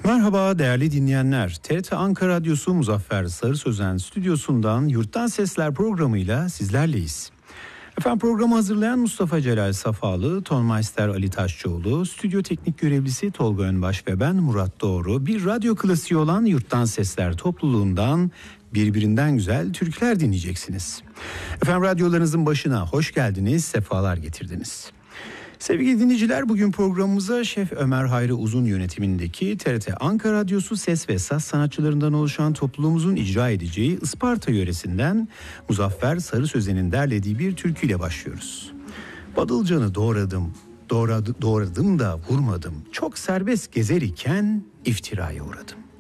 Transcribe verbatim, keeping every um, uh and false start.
Merhaba değerli dinleyenler. T R T Ankara Radyosu Muzaffer Sarı Sözen stüdyosundan Yurttan Sesler programıyla sizlerleyiz. Efendim programı hazırlayan Mustafa Celal Safalı, Tonmeister Ali Taşçıoğlu, stüdyo teknik görevlisi Tolga Önbaş ve ben Murat Doğru. Bir radyo klasiği olan Yurttan Sesler topluluğundan birbirinden güzel türküler dinleyeceksiniz. Efendim radyolarınızın başına hoş geldiniz, sefalar getirdiniz. Sevgili dinleyiciler, bugün programımıza Şef Ömer Hayri Uzun yönetimindeki T R T Ankara Radyosu ses ve saz sanatçılarından oluşan topluluğumuzun icra edeceği Isparta yöresinden Muzaffer Sarı Sözen'in derlediği bir türküyle başlıyoruz. Badılcanı doğradım, doğradı, doğradım da vurmadım. Çok serbest gezer iken iftiraya uğradım.